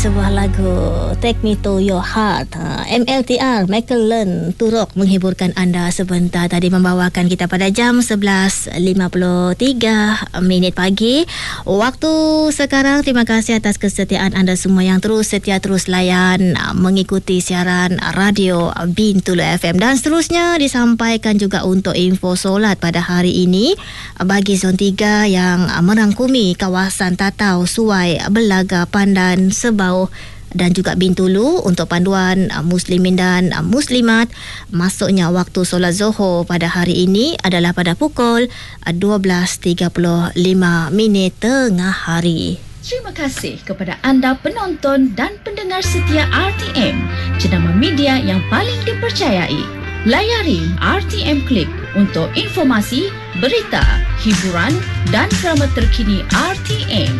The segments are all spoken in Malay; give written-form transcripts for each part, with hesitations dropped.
sebuah lagu Take Me To Your Heart. MLTR, Michael Learn to Rock menghiburkan anda sebentar tadi, membawakan kita pada jam 11.53 pagi waktu sekarang. Terima kasih atas kesetiaan anda semua yang terus setia, terus layan mengikuti siaran radio Bintulu FM. Dan seterusnya disampaikan juga untuk info solat pada hari ini bagi Zon 3 yang merangkumi kawasan Tatau, Suai, Belaga, Pandan, Sebau dan juga Bintulu. Untuk panduan muslimin dan muslimat, masuknya waktu solat Zuhur pada hari ini adalah pada pukul 12.35 tengah hari. Terima kasih kepada anda penonton dan pendengar setia RTM, jenama media yang paling dipercayai. Layari RTM Klik untuk informasi, berita, hiburan dan drama terkini RTM.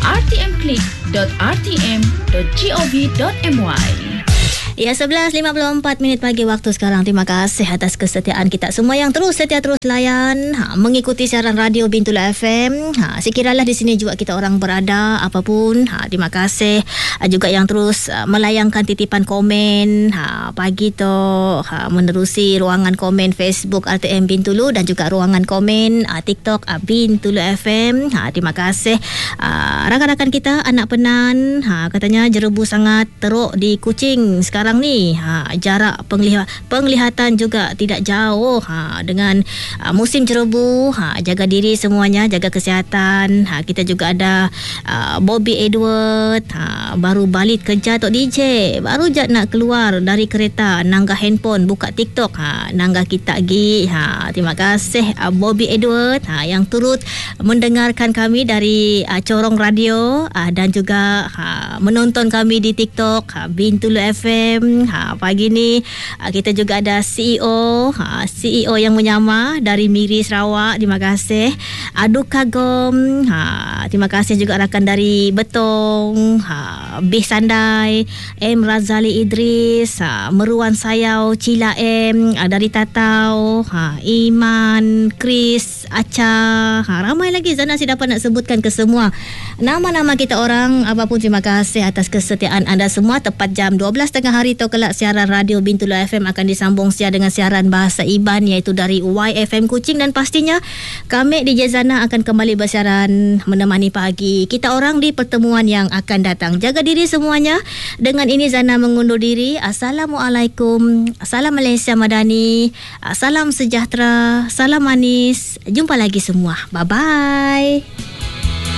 rtmklik.rtm.gov.my. Ya, 11.54 pagi waktu sekarang. Terima kasih atas kesetiaan kita semua yang terus setia, terus layan mengikuti siaran radio Bintulu FM. Sekiralah di sini juga kita orang berada apapun. Terima kasih juga yang terus melayangkan titipan komen pagi tu, menerusi ruangan komen Facebook RTM Bintulu dan juga ruangan komen TikTok Bintulu FM. Terima kasih rakan-rakan kita anak Penan, katanya jerebu sangat teruk di Kuching sekarang ni. Jarak penglihatan juga tidak jauh dengan musim jerebu. Jaga diri semuanya, jaga kesihatan. Kita juga ada Bobby Edward, baru balik kerja Tok DJ, baru je nak keluar dari kereta, nanggah handphone, buka TikTok, nanggah kita lagi. Terima kasih Bobby Edward yang turut mendengarkan kami dari corong radio dan juga menonton kami di TikTok Bintulu FM. Pagi ni kita juga ada CEO yang menyamar dari Miri Sarawak. Terima kasih Aduk Kagom. Terima kasih juga rakan dari Betong, Bih Sandai, M Razali Idris, Meruan Sayau, Cila M dari Tatau, Iman, Chris, Acha, ramai lagi Zana saya dapat nak sebutkan ke semua nama-nama kita orang. Apapun, terima kasih atas kesetiaan anda semua. Tepat jam 12 tengah hari tu kelak siaran radio Bintulu FM akan disambung dengan siaran bahasa Iban, iaitu dari YFM Kuching. Dan pastinya kami di Jezana akan kembali bersiaran menemani pagi kita orang di pertemuan yang akan datang. Jaga diri semuanya. Dengan ini Zana mengundur diri. Assalamualaikum. Salam Malaysia Madani. Salam sejahtera. Salam manis. Jumpa lagi semua. Bye-bye.